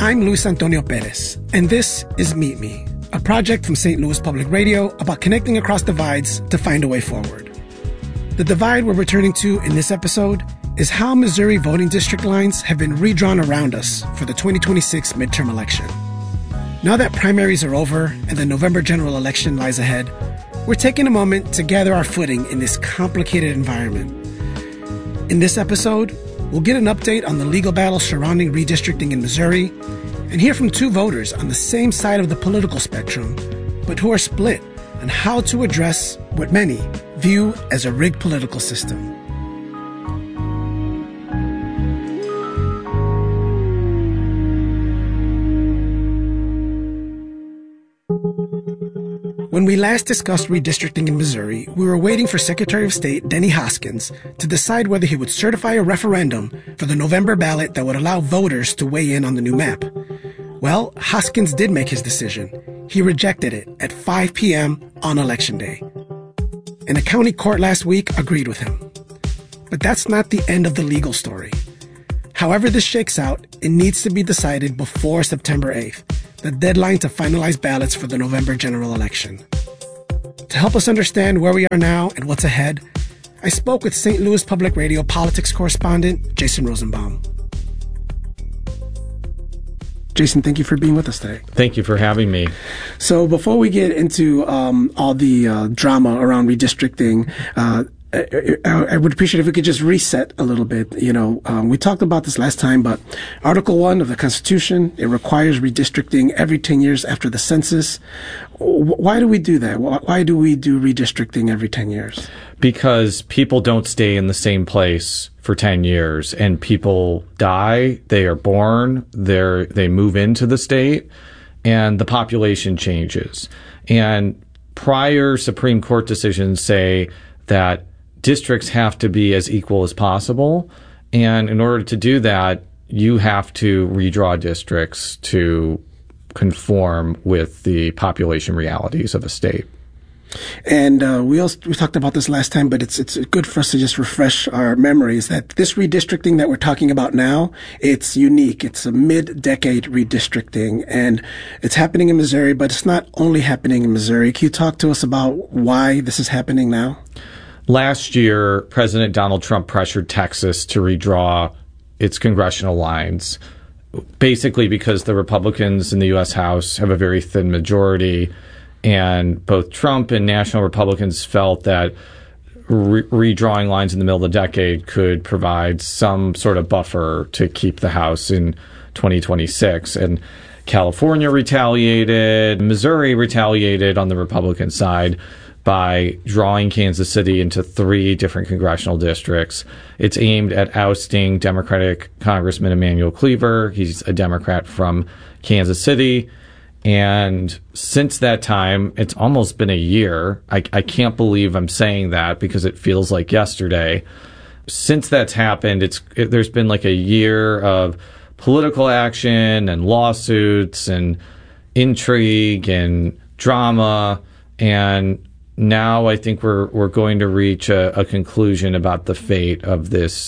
I'm Luis Antonio Perez, and this is Meet Me, a project from St. Louis Public Radio about connecting across divides to find a way forward. The divide we're returning to in this episode is how Missouri voting district lines have been redrawn around us for the 2026 midterm election. Now that primaries are over and the November general election lies ahead, we're taking a moment to gather our footing in this complicated environment. In this episode, we'll get an update on the legal battle surrounding redistricting in Missouri and hear from two voters on the same side of the political spectrum, but who are split on how to address what many view as a rigged political system. When we last discussed redistricting in Missouri, we were waiting for Secretary of State Denny Hoskins to decide whether he would certify a referendum for the November ballot that would allow voters to weigh in on the new map. Well, Hoskins did make his decision. He rejected it at 5 p.m. on Election Day. And a county court last week agreed with him. But that's not the end of the legal story. However this shakes out, it needs to be decided before September 8th, the deadline to finalize ballots for the November general election. To help us understand where we are now and what's ahead, I spoke with St. Louis Public Radio politics correspondent Jason Rosenbaum. Jason, thank you for being with us today. Thank you for having me. So before we get into all the drama around redistricting, I would appreciate if we could just reset a little bit. We talked about this last time, but Article 1 of the Constitution, it requires redistricting every 10 years after the census. Why do we do that? Why do we do redistricting every 10 years? Because people don't stay in the same place for 10 years, and people die, they are born, they move into the state, and the population changes. And prior Supreme Court decisions say that districts have to be as equal as possible. And in order to do that, you have to redraw districts to conform with the population realities of a state. And we talked about this last time, but it's good for us to just refresh our memories that this redistricting that we're talking about now, it's unique. It's a mid-decade redistricting, and it's happening in Missouri, but it's not only happening in Missouri. Can you talk to us about why this is happening now? Last year, President Donald Trump pressured Texas to redraw its congressional lines, basically because the Republicans in the U.S. House have a very thin majority, and both Trump and national Republicans felt that redrawing lines in the middle of the decade could provide some sort of buffer to keep the House in 2026. And California retaliated, Missouri retaliated on the Republican side by drawing Kansas City into 3 different congressional districts. It's aimed at ousting Democratic Congressman Emanuel Cleaver. He's a Democrat from Kansas City. And since that time, it's almost been a year. I can't believe I'm saying that because it feels like yesterday. Since that's happened, there's been like a year of political action and lawsuits and intrigue and drama, and now I think we're going to reach a conclusion about the fate of this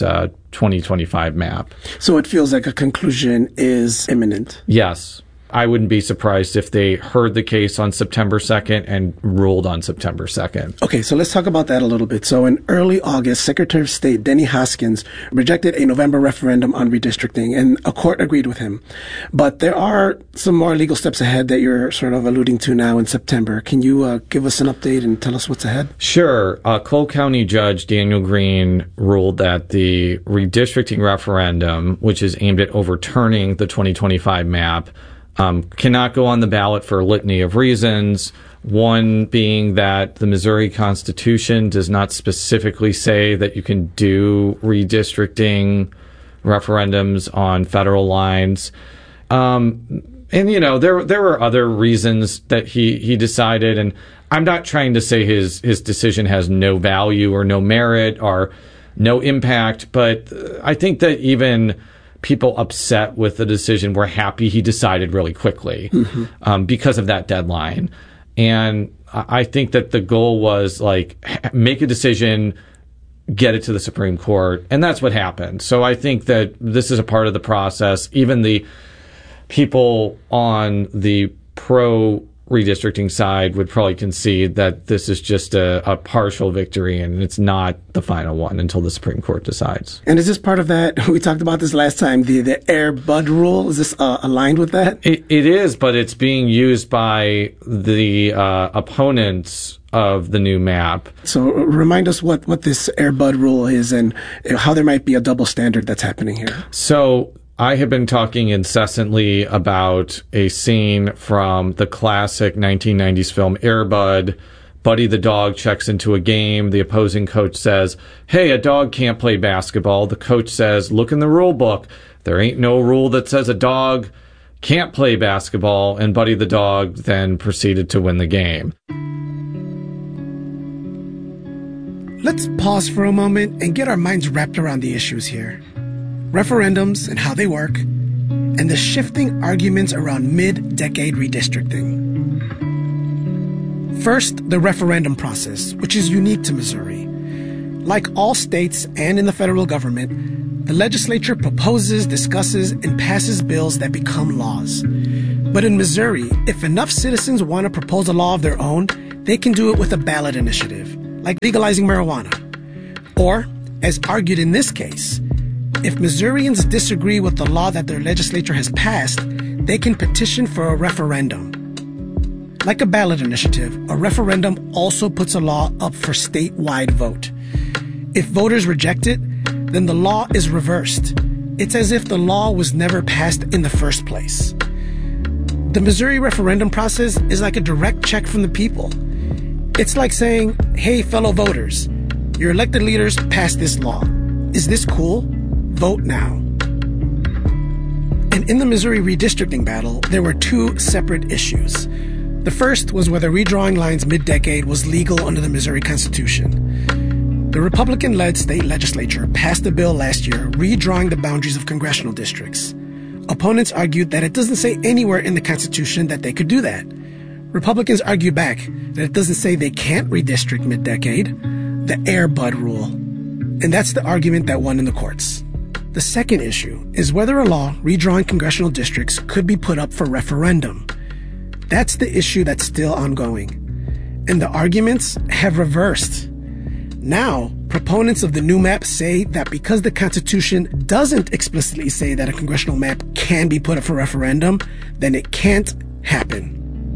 2025 map. So it feels like a conclusion is imminent. Yes. I wouldn't be surprised if they heard the case on September 2nd and ruled on September 2nd. Okay, so let's talk about that a little bit. So in early August, Secretary of State Denny Hoskins rejected a November referendum on redistricting, and a court agreed with him. But there are some more legal steps ahead that you're sort of alluding to now in September. Can you give us an update and tell us what's ahead? Sure. Cole County Judge Daniel Green ruled that the redistricting referendum, which is aimed at overturning the 2025 map, cannot go on the ballot for a litany of reasons. One being that the Missouri Constitution does not specifically say that you can do redistricting referendums on federal lines. And, there were other reasons that he decided, and I'm not trying to say his decision has no value or no merit or no impact, but I think that even people upset with the decision were happy he decided really quickly because of that deadline. And I think that the goal was make a decision, get it to the Supreme Court, and that's what happened. So I think that this is a part of the process. Even the people on the pro redistricting side would probably concede that this is just a partial victory and it's not the final one until the Supreme Court decides. And is this part of that? We talked about this last time, the Air Bud rule. Is this aligned with that? It is, but it's being used by the opponents of the new map. So remind us what this Air Bud rule is and how there might be a double standard that's happening here. So I have been talking incessantly about a scene from the classic 1990s film Air Bud. Buddy the dog checks into a game. The opposing coach says, "Hey, a dog can't play basketball." The coach says, "Look in the rule book. There ain't no rule that says a dog can't play basketball." And Buddy the dog then proceeded to win the game. Let's pause for a moment and get our minds wrapped around the issues here. Referendums and how they work, and the shifting arguments around mid-decade redistricting. First, the referendum process, which is unique to Missouri. Like all states and in the federal government, the legislature proposes, discusses, and passes bills that become laws. But in Missouri, if enough citizens want to propose a law of their own, they can do it with a ballot initiative, like legalizing marijuana. Or, as argued in this case, if Missourians disagree with the law that their legislature has passed, they can petition for a referendum. Like a ballot initiative, a referendum also puts a law up for statewide vote. If voters reject it, then the law is reversed. It's as if the law was never passed in the first place. The Missouri referendum process is like a direct check from the people. It's like saying, "Hey, fellow voters, your elected leaders passed this law. Is this cool? Vote now." And in the Missouri redistricting battle, there were two separate issues. The first was whether redrawing lines mid-decade was legal under the Missouri Constitution. The Republican-led state legislature passed a bill last year redrawing the boundaries of congressional districts. Opponents argued that it doesn't say anywhere in the Constitution that they could do that. Republicans argued back that it doesn't say they can't redistrict mid-decade, the Air Bud rule. And that's the argument that won in the courts. The second issue is whether a law redrawing congressional districts could be put up for referendum. That's the issue that's still ongoing. And the arguments have reversed. Now, proponents of the new map say that because the Constitution doesn't explicitly say that a congressional map can be put up for referendum, then it can't happen.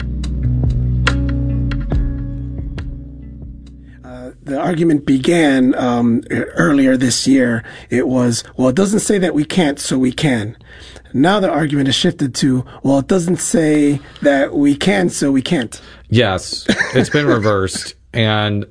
The argument began earlier this year. It was, well, it doesn't say that we can't, so we can. Now the argument has shifted to, well, it doesn't say that we can, so we can't. Yes, it's been reversed. And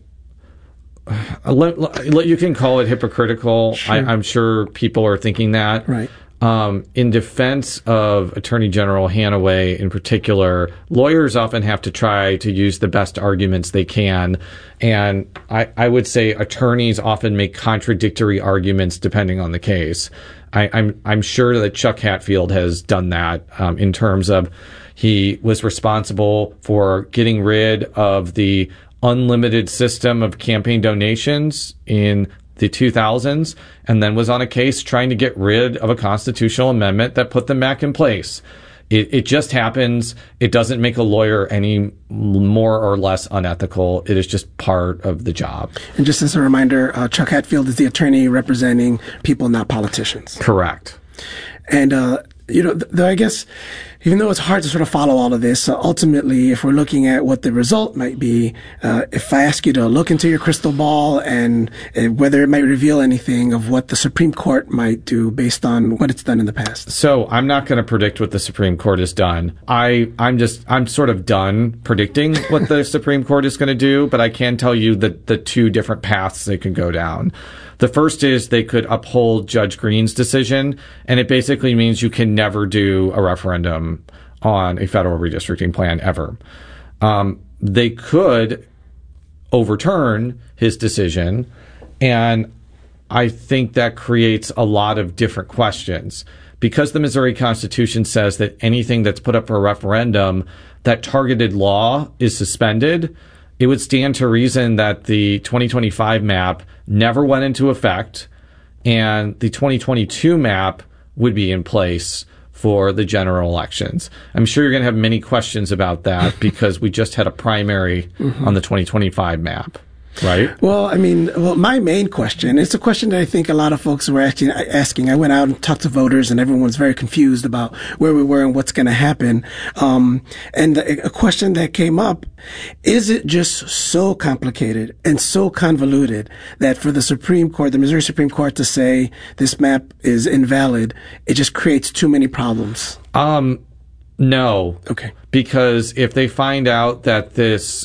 you can call it hypocritical. Sure. I'm sure people are thinking that. Right. In defense of Attorney General Hanaway in particular, lawyers often have to try to use the best arguments they can. And I would say attorneys often make contradictory arguments depending on the case. I'm sure that Chuck Hatfield has done that in terms of he was responsible for getting rid of the unlimited system of campaign donations in the 2000s, and then was on a case trying to get rid of a constitutional amendment that put them back in place. It just happens. It doesn't make a lawyer any more or less unethical. It is just part of the job. And just as a reminder, Chuck Hatfield is the attorney representing people, not politicians. Correct. And, I guess, even though it's hard to sort of follow all of this, ultimately, if we're looking at what the result might be, if I ask you to look into your crystal ball and whether it might reveal anything of what the Supreme Court might do based on what it's done in the past. So I'm not going to predict what the Supreme Court has done. I'm sort of done predicting what the Supreme Court is going to do, but I can tell you that the two different paths they can go down. The first is they could uphold Judge Green's decision, and it basically means you can never do a referendum on a federal redistricting plan ever. They could overturn his decision, and I think that creates a lot of different questions. Because the Missouri Constitution says that anything that's put up for a referendum, that targeted law is suspended, it would stand to reason that the 2025 map never went into effect and the 2022 map would be in place for the general elections. I'm sure you're going to have many questions about that because we just had a primary on the 2025 map. Right. Well, my main question, it's a question that I think a lot of folks were asking. I went out and talked to voters and everyone was very confused about where we were and what's going to happen. And a question that came up, is it just so complicated and so convoluted that for the Supreme Court, the Missouri Supreme Court, to say this map is invalid, it just creates too many problems? No. Okay. Because if they find out that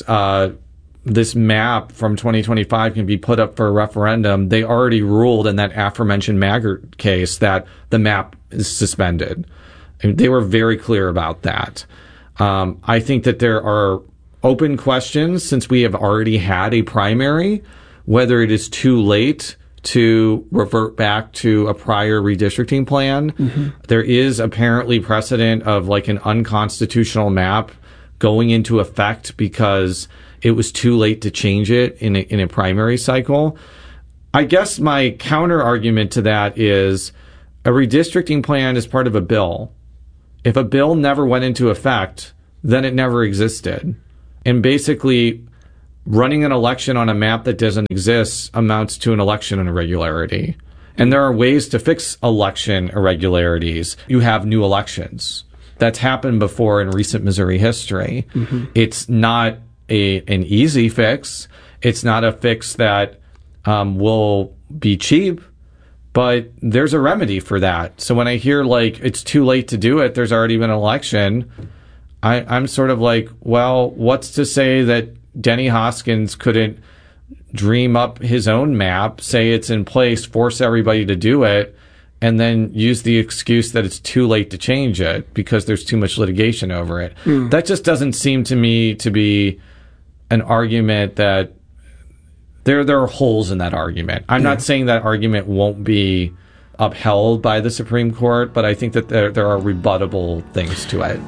this map from 2025 can be put up for a referendum, they already ruled in that aforementioned Maggart case that the map is suspended. And they were very clear about that. I think that there are open questions since we have already had a primary, whether it is too late to revert back to a prior redistricting plan. There is apparently precedent of like an unconstitutional map going into effect because it was too late to change it in a primary cycle. I guess my counter argument to that is a redistricting plan is part of a bill. If a bill never went into effect, then it never existed. And basically, running an election on a map that doesn't exist amounts to an election irregularity. And there are ways to fix election irregularities. You have new elections. That's happened before in recent Missouri history. It's not an easy fix. It's not a fix that will be cheap, but there's a remedy for that. So when I hear like it's too late to do it, there's already been an election, I'm sort of like, well, what's to say that Denny Hoskins couldn't dream up his own map, say it's in place, force everybody to do it, and then use the excuse that it's too late to change it because there's too much litigation over it. That just doesn't seem to me to be an argument that there are holes in that argument. I'm not saying that argument won't be upheld by the Supreme Court, but I think that there are rebuttable things to it.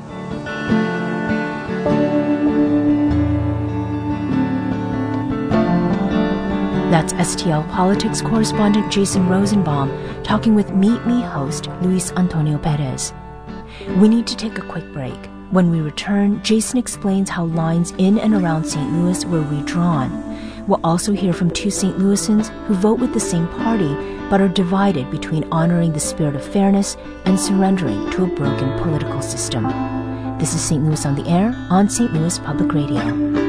That's STL Politics correspondent Jason Rosenbaum talking with Meet Me host Luis Antonio Perez. We need to take a quick break. When we return, Jason explains how lines in and around St. Louis were redrawn. We'll also hear from two St. Louisans who vote with the same party but are divided between honoring the spirit of fairness and surrendering to a broken political system. This is St. Louis on the Air on St. Louis Public Radio.